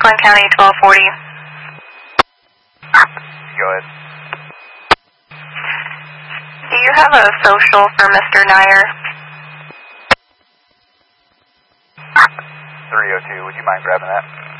Oakland County 1240. Go ahead. Do you have a social for Mr. Nyer? 302, would you mind grabbing that?